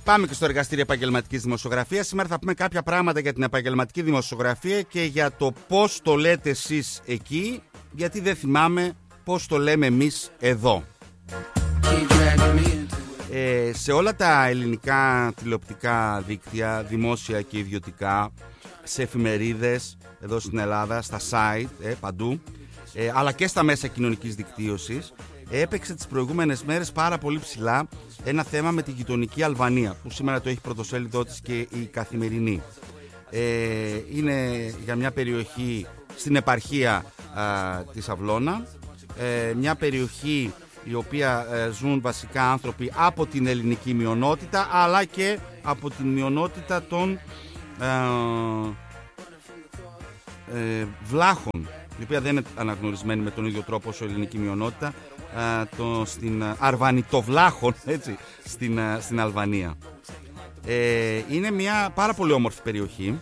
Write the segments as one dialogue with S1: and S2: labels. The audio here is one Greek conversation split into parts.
S1: Πάμε και στο εργαστήριο επαγγελματικής δημοσιογραφίας. Σήμερα θα πούμε κάποια πράγματα για την επαγγελματική δημοσιογραφία και για το πώς το λέτε εσείς εκεί, γιατί δεν θυμάμαι πώς το λέμε εμείς εδώ. Σε όλα τα ελληνικά τηλεοπτικά δίκτυα, δημόσια και ιδιωτικά, σε εφημερίδες εδώ στην Ελλάδα, στα site, παντού, αλλά και στα μέσα κοινωνικής δικτύωσης, έπαιξε τις προηγούμενες μέρες πάρα πολύ ψηλά ένα θέμα με τη γειτονική Αλβανία, που σήμερα το έχει πρωτοσέλιδό της και η Καθημερινή. Είναι για μια περιοχή στην επαρχία της Αυλώνα, μια περιοχή η οποία ζουν βασικά άνθρωποι από την ελληνική μειονότητα, αλλά και από την μειονότητα των βλάχων, η οποία δεν είναι αναγνωρισμένη με τον ίδιο τρόπο όσο η ελληνική μειονότητα, στην αρβανιτοβλάχων, έτσι, στην Αλβανία. Είναι μια πάρα πολύ όμορφη περιοχή,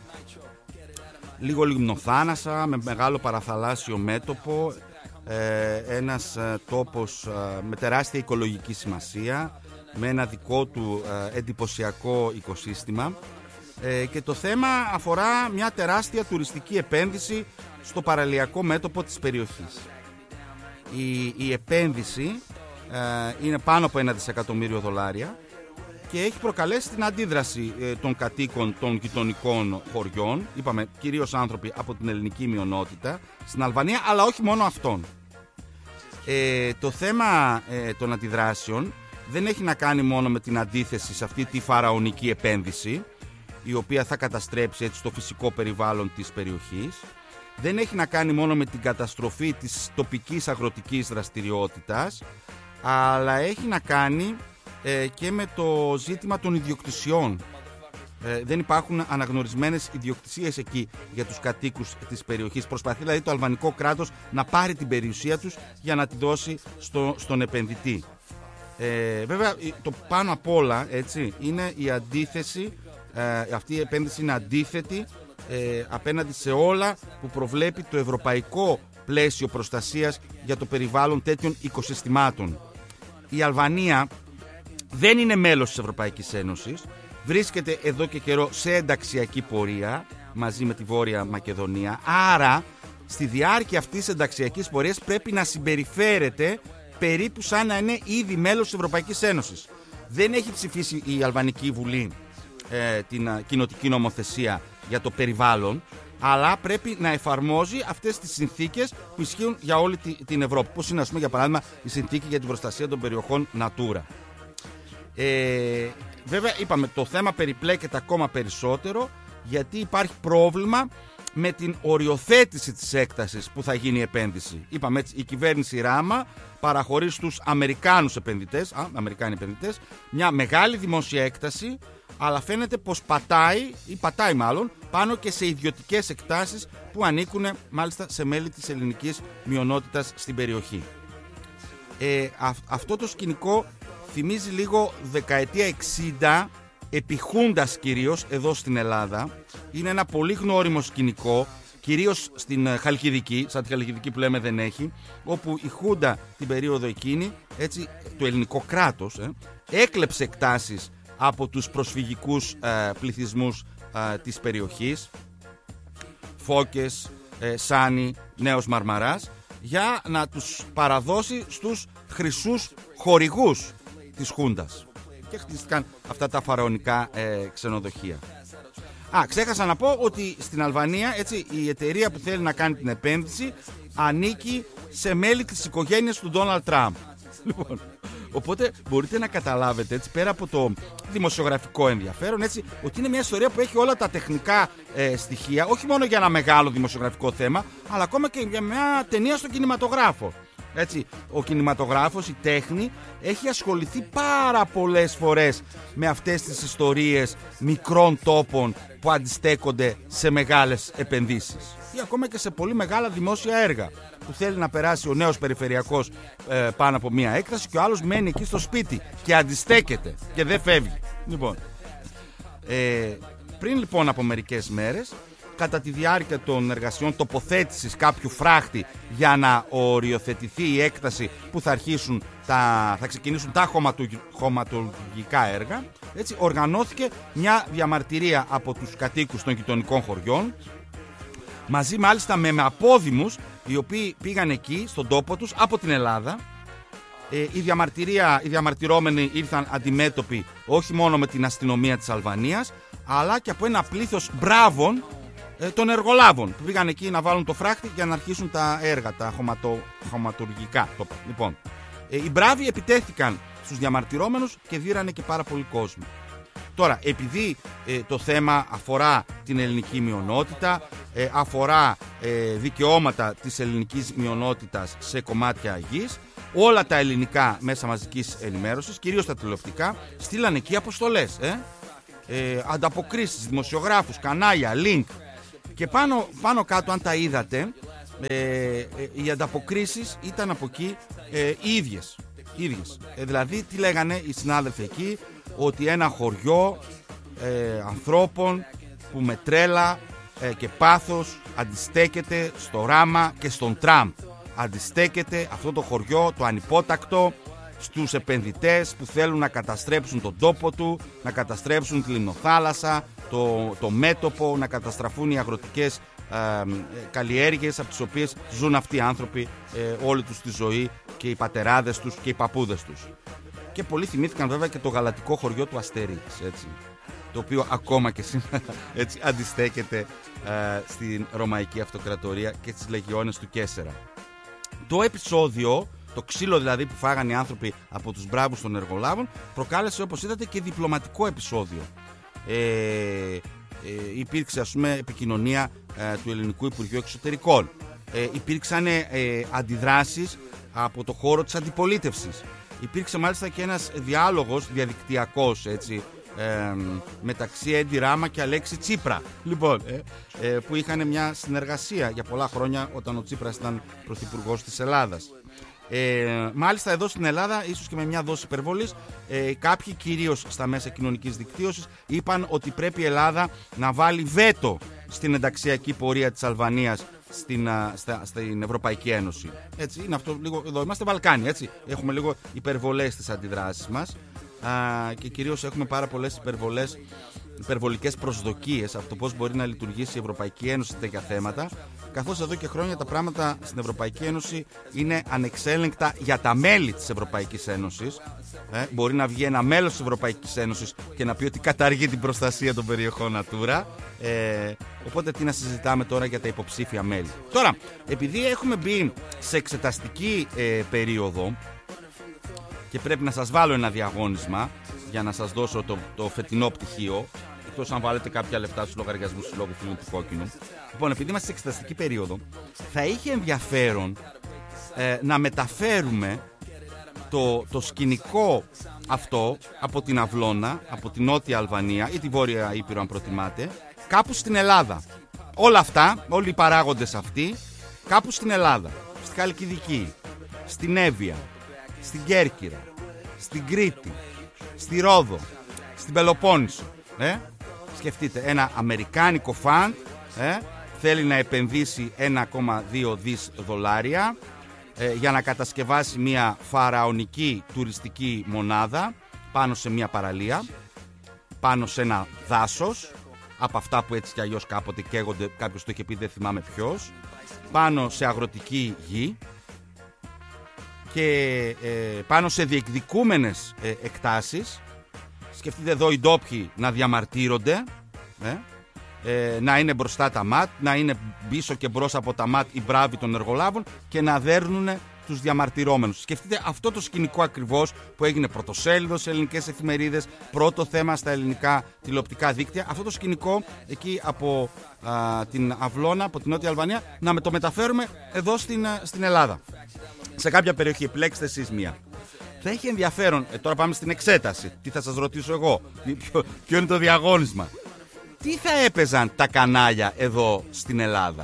S1: λίγο λιμνοθάνασα, με μεγάλο παραθαλάσσιο μέτωπο, ένας τόπος με τεράστια οικολογική σημασία, με ένα δικό του εντυπωσιακό οικοσύστημα, και το θέμα αφορά μια τεράστια τουριστική επένδυση στο παραλιακό μέτωπο της περιοχής. Η επένδυση είναι πάνω από $1 δισεκατομμύριο και έχει προκαλέσει την αντίδραση των κατοίκων των γειτονικών χωριών, είπαμε κυρίως άνθρωποι από την ελληνική μειονότητα στην Αλβανία, αλλά όχι μόνο αυτών. Το θέμα των αντιδράσεων δεν έχει να κάνει μόνο με την αντίθεση σε αυτή τη φαραωνική επένδυση, η οποία θα καταστρέψει έτσι το φυσικό περιβάλλον της περιοχής. Δεν έχει να κάνει μόνο με την καταστροφή της τοπικής αγροτικής δραστηριότητας, αλλά έχει να κάνει και με το ζήτημα των ιδιοκτησιών. Δεν υπάρχουν αναγνωρισμένες ιδιοκτησίες εκεί για τους κατοίκους της περιοχής. Προσπαθεί δηλαδή το αλβανικό κράτος να πάρει την περιουσία τους για να τη δώσει στον επενδυτή. Βέβαια το πάνω απ' όλα, έτσι, είναι η αντίθεση. Αυτή η επένδυση είναι αντίθετη απέναντι σε όλα που προβλέπει το ευρωπαϊκό πλαίσιο προστασίας για το περιβάλλον τέτοιων οικοσυστημάτων. Η Αλβανία δεν είναι μέλος της Ευρωπαϊκής Ένωσης, βρίσκεται εδώ και καιρό σε ενταξιακή πορεία μαζί με τη Βόρεια Μακεδονία, άρα στη διάρκεια αυτής της ενταξιακής πορείας πρέπει να συμπεριφέρεται περίπου σαν να είναι ήδη μέλος της Ευρωπαϊκής Ένωσης. Δεν έχει ψηφίσει η Αλβανική Βουλή την κοινοτική νομοθεσία για το περιβάλλον, αλλά πρέπει να εφαρμόζει αυτές τις συνθήκες που ισχύουν για όλη την Ευρώπη, όπως είναι, ας πούμε, για παράδειγμα η συνθήκη για την προστασία των περιοχών Natura. Βέβαια είπαμε, το θέμα περιπλέκεται ακόμα περισσότερο, γιατί υπάρχει πρόβλημα με την οριοθέτηση της έκτασης που θα γίνει η επένδυση. Είπαμε έτσι, η κυβέρνηση Ράμα παραχωρεί στους Αμερικάνους επενδυτές, μια μεγάλη δημόσια έκταση, αλλά φαίνεται πως πατάει μάλλον πάνω και σε ιδιωτικές εκτάσεις που ανήκουν μάλιστα σε μέλη της ελληνικής μειονότητας στην περιοχή. Αυτό το σκηνικό θυμίζει λίγο δεκαετία 60, επί Χούντας κυρίως εδώ στην Ελλάδα. Είναι ένα πολύ γνώριμο σκηνικό, κυρίως στην Χαλκιδική, σαν τη Χαλκιδική που λέμε δεν έχει, όπου η Χούντα την περίοδο εκείνη, έτσι, το ελληνικό κράτος έκλεψε εκτάσεις από τους προσφυγικούς πληθυσμούς της περιοχής, Φώκες, Σάνι, Νέος Μαρμαράς, για να τους παραδώσει στους χρυσούς χορηγούς της Χούντας, και χτίστηκαν αυτά τα φαραωνικά ξενοδοχεία. Ξέχασα να πω ότι στην Αλβανία, έτσι, η εταιρεία που θέλει να κάνει την επένδυση ανήκει σε μέλη της οικογένειας του Ντόναλντ Τραμπ. Λοιπόν, οπότε μπορείτε να καταλάβετε, έτσι, πέρα από το δημοσιογραφικό ενδιαφέρον, έτσι, ότι είναι μια ιστορία που έχει όλα τα τεχνικά στοιχεία, όχι μόνο για ένα μεγάλο δημοσιογραφικό θέμα, αλλά ακόμα και για μια ταινία στον κινηματογράφο. Έτσι, ο κινηματογράφος, η τέχνη, έχει ασχοληθεί πάρα πολλές φορές με αυτές τις ιστορίες μικρών τόπων που αντιστέκονται σε μεγάλες επενδύσεις, ή ακόμα και σε πολύ μεγάλα δημόσια έργα που θέλει να περάσει ο νέος περιφερειακός πάνω από μία έκταση και ο άλλος μένει εκεί στο σπίτι και αντιστέκεται και δεν φεύγει. Λοιπόν, πριν λοιπόν από μερικές μέρες, κατά τη διάρκεια των εργασιών τοποθέτησης κάποιου φράχτη για να οριοθετηθεί η έκταση που θα αρχίσουν θα ξεκινήσουν τα χωματουργικά έργα. Έτσι, οργανώθηκε μια διαμαρτυρία από τους κατοίκους των γειτονικών χωριών, μαζί μάλιστα με απόδημους, οι οποίοι πήγαν εκεί στον τόπο τους από την Ελλάδα. Οι διαμαρτυρόμενοι ήρθαν αντιμέτωποι όχι μόνο με την αστυνομία της Αλβανίας, αλλά και από ένα πλήθος μπράβων των εργολάβων που πήγαν εκεί να βάλουν το φράχτη για να αρχίσουν τα έργα, τα χωματουργικά. Λοιπόν, οι μπράβοι επιτέθηκαν στους διαμαρτυρόμενους και δίρανε και πάρα πολύ κόσμο. Τώρα, επειδή το θέμα αφορά την ελληνική μειονότητα, αφορά δικαιώματα της ελληνικής μειονότητας σε κομμάτια γης, όλα τα ελληνικά μέσα μαζικής ενημέρωσης, κυρίως τα τηλεοπτικά, στείλαν εκεί αποστολές, ανταποκρίσεις, δημοσιογράφους, κανάλια, link. Και πάνω κάτω, αν τα είδατε, οι ανταποκρίσεις ήταν από εκεί ίδιες. Δηλαδή, τι λέγανε οι συνάδελφοι εκεί? Ότι ένα χωριό ανθρώπων που με τρέλα και πάθος αντιστέκεται στο ράμα και στον Τραμπ. Αντιστέκεται αυτό το χωριό, το ανυπότακτο, στους επενδυτές που θέλουν να καταστρέψουν τον τόπο του, να καταστρέψουν τη λιμνοθάλασσα, το μέτωπο, να καταστραφούν οι αγροτικές καλλιέργειες από τις οποίες ζουν αυτοί οι άνθρωποι όλη τους τη ζωή, και οι πατεράδες τους και οι παππούδες τους. Και πολλοί θυμήθηκαν βέβαια και το γαλατικό χωριό του Αστερίξ, έτσι, το οποίο ακόμα και σήμερα έτσι αντιστέκεται στην Ρωμαϊκή Αυτοκρατορία και στις λεγιώνες του Κέσσερα. Το επεισόδιο, το ξύλο δηλαδή που φάγανε οι άνθρωποι από τους μπράβους των εργολάβων, προκάλεσε, όπως είδατε, και διπλωματικό επεισόδιο. Υπήρξε, ας πούμε, επικοινωνία του Ελληνικού Υπουργείου Εξωτερικών. Υπήρξαν αντιδράσεις από το χώρο της αντιπολίτευσης. Υπήρξε μάλιστα και ένας διάλογος διαδικτυακός, έτσι, μεταξύ Έντι Ράμα και Αλέξη Τσίπρα, λοιπόν, που είχαν μια συνεργασία για πολλά χρόνια όταν ο Τσίπρας ήταν πρωθυπουργός της Ελλάδας. Μάλιστα εδώ στην Ελλάδα, ίσως και με μια δόση υπερβολής, κάποιοι κυρίως στα μέσα κοινωνικής δικτύωσης είπαν ότι πρέπει η Ελλάδα να βάλει βέτο στην ενταξιακή πορεία της Αλβανίας στην Ευρωπαϊκή Ένωση. Έτσι, είναι αυτό λίγο, εδώ είμαστε Βαλκάνοι, έτσι, έχουμε λίγο υπερβολές στις αντιδράσεις μας, και κυρίως έχουμε πάρα πολλές υπερβολικές προσδοκίες από το πώς μπορεί να λειτουργήσει η Ευρωπαϊκή Ένωση σε τέτοια θέματα, καθώς εδώ και χρόνια τα πράγματα στην Ευρωπαϊκή Ένωση είναι ανεξέλεγκτα για τα μέλη της Ευρωπαϊκής Ένωσης. Μπορεί να βγει ένα μέλος της Ευρωπαϊκής Ένωσης και να πει ότι καταργεί την προστασία των περιοχών Natura. Οπότε τι να συζητάμε τώρα για τα υποψήφια μέλη. Τώρα, επειδή έχουμε μπει σε εξεταστική περίοδο και πρέπει να σας βάλω ένα διαγώνισμα για να σας δώσω το φετινό πτυχίο, εκτός αν βάλετε κάποια λεφτά στους λογαριασμούς του Συλλόγου Φίλων του Κόκκινου. Λοιπόν, επειδή είμαστε σε εξεταστική περίοδο, θα είχε ενδιαφέρον να μεταφέρουμε το σκηνικό αυτό από την Αυλώνα, από την Νότια Αλβανία ή τη Βόρεια Ήπειρο αν προτιμάτε, κάπου στην Ελλάδα. Όλα αυτά, όλοι οι παράγοντες αυτοί, κάπου στην Ελλάδα. Στη Χαλκιδική, στην Εύβοια, στην Κέρκυρα, στην Κρήτη, στη Ρόδο, στην Πελοπόννησο. Σκεφτείτε, ένα αμερικάνικο φαν θέλει να επενδύσει 1,2 δις δολάρια για να κατασκευάσει μια φαραωνική τουριστική μονάδα πάνω σε μια παραλία, πάνω σε ένα δάσος, από αυτά που έτσι κι αλλιώς κάποτε καίγονται, κάποιος το είχε πει, δεν θυμάμαι ποιος, πάνω σε αγροτική γη και πάνω σε διεκδικούμενες εκτάσεις. Σκεφτείτε εδώ οι ντόπιοι να διαμαρτύρονται, να είναι μπροστά τα ΜΑΤ, να είναι πίσω και μπρος από τα ΜΑΤ οι μπράβοι των εργολάβων και να δέρνουν τους διαμαρτυρόμενους. Σκεφτείτε αυτό το σκηνικό ακριβώς που έγινε πρωτοσέλιδο σε ελληνικές εφημερίδες, πρώτο θέμα στα ελληνικά τηλεοπτικά δίκτυα. Αυτό το σκηνικό εκεί από την Αυλώνα, από την Νότια Αλβανία, να το μεταφέρουμε εδώ στην Ελλάδα. Σε κάποια περιοχή, επιλέξτε εσείς μία. Θα έχει ενδιαφέρον, τώρα πάμε στην εξέταση. Τι θα σας ρωτήσω εγώ, ποιο είναι το διαγώνισμα. Τι θα έπαιζαν τα κανάλια εδώ στην Ελλάδα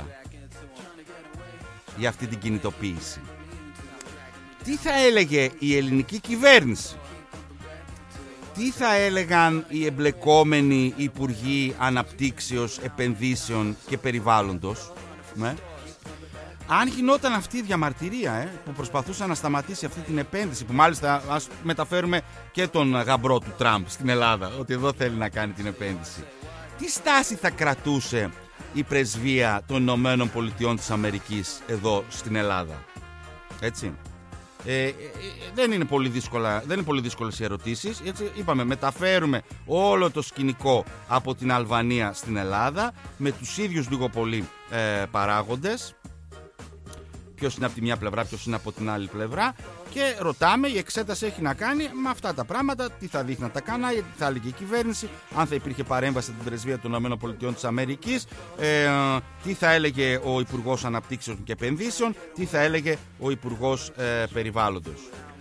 S1: για αυτή την κινητοποίηση? Τι θα έλεγε η ελληνική κυβέρνηση? Τι θα έλεγαν οι εμπλεκόμενοι υπουργοί αναπτύξεως, επενδύσεων και περιβάλλοντος? Αν γινόταν αυτή η διαμαρτυρία που προσπαθούσαν να σταματήσει αυτή την επένδυση, που μάλιστα ας μεταφέρουμε και τον γαμπρό του Τραμπ στην Ελλάδα, ότι εδώ θέλει να κάνει την επένδυση, τι στάση θα κρατούσε η πρεσβεία των Ηνωμένων Πολιτειών της Αμερικής εδώ στην Ελλάδα? Έτσι. Δεν είναι πολύ δύσκολες οι ερωτήσεις. Έτσι, είπαμε, μεταφέρουμε όλο το σκηνικό από την Αλβανία στην Ελλάδα με τους ίδιους λίγο πολύ παράγοντες. Ποιος είναι από τη μια πλευρά, ποιος είναι από την άλλη πλευρά. Και ρωτάμε, η εξέταση έχει να κάνει με αυτά τα πράγματα. Τι θα δείχνει να τα κάνει, τι θα έλεγε η κυβέρνηση, αν θα υπήρχε παρέμβαση στην πρεσβεία των ΗΠΑ, τι θα έλεγε ο Υπουργός Αναπτύξεως και Επενδύσεων, τι θα έλεγε ο Υπουργός Περιβάλλοντος.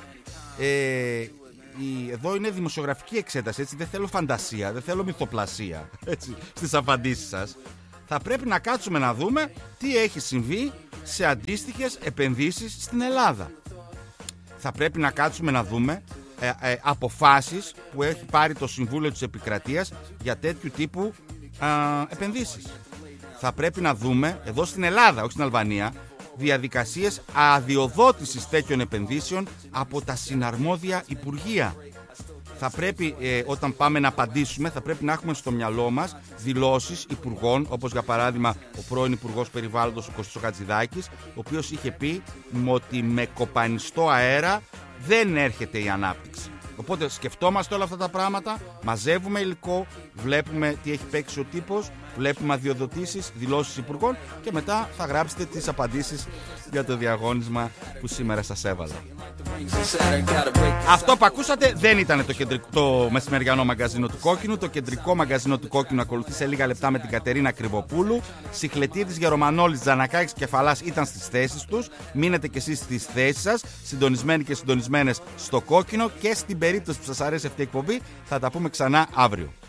S1: Εδώ είναι δημοσιογραφική εξέταση, έτσι, δεν θέλω φαντασία, δεν θέλω μυθοπλασία, έτσι, στις απαντήσεις σας. Θα πρέπει να κάτσουμε να δούμε τι έχει συμβεί σε αντίστοιχες επενδύσεις στην Ελλάδα. Θα πρέπει να κάτσουμε να δούμε αποφάσεις που έχει πάρει το Συμβούλιο της Επικρατείας για τέτοιου τύπου επενδύσεις. Θα πρέπει να δούμε εδώ στην Ελλάδα, όχι στην Αλβανία, διαδικασίες αδειοδότησης τέτοιων επενδύσεων από τα συναρμόδια υπουργεία. Θα πρέπει όταν πάμε να απαντήσουμε, θα πρέπει να έχουμε στο μυαλό μας δηλώσεις υπουργών, όπως για παράδειγμα ο πρώην Υπουργός Περιβάλλοντος ο Κωστής Χατζηδάκης, ο οποίος είχε πει ότι με κοπανιστό αέρα δεν έρχεται η ανάπτυξη. Οπότε σκεφτόμαστε όλα αυτά τα πράγματα, μαζεύουμε υλικό, βλέπουμε τι έχει παίξει ο τύπος, βλέπουμε αδειοδοτήσεις, δηλώσεις υπουργών και μετά θα γράψετε τις απαντήσεις για το διαγώνισμα που σήμερα σας έβαλα. Αυτό που ακούσατε δεν ήταν το μεσημεριανό μαγκαζίνο του Κόκκινου. Το κεντρικό μαγκαζίνο του Κόκκινου ακολουθεί σε λίγα λεπτά με την Κατερίνα Κρυβοπούλου. Σιχλετίδης, Γερομανόλης, Τζανακάκης και Κεφαλάς ήταν στις θέσεις τους. Μείνετε κι εσείς στις θέσεις σας, συντονισμένοι και συντονισμένες στο Κόκκινο, και στην περίπτωση που σας αρέσει αυτή η εκπομπή θα τα πούμε ξανά αύριο.